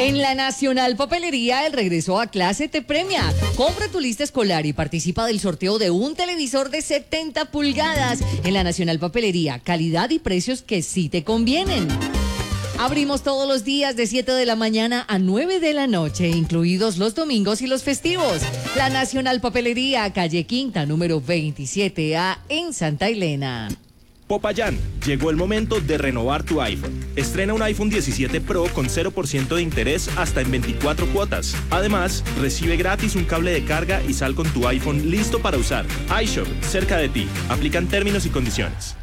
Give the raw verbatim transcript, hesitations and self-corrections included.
En la Nacional Papelería, el regreso a clase te premia. Compra tu lista escolar y participa del sorteo de un televisor de setenta pulgadas. En la Nacional Papelería, calidad y precios que sí te convienen. Abrimos todos los días de siete de la mañana a nueve de la noche, incluidos los domingos y los festivos. La Nacional Papelería, calle Quinta, número veintisiete A, en Santa Elena. Popayán, llegó el momento de renovar tu iPhone. Estrena un iPhone diecisiete Pro con cero por ciento de interés hasta en veinticuatro cuotas. Además, recibe gratis un cable de carga y sal con tu iPhone listo para usar. iShop, cerca de ti. Aplican términos y condiciones.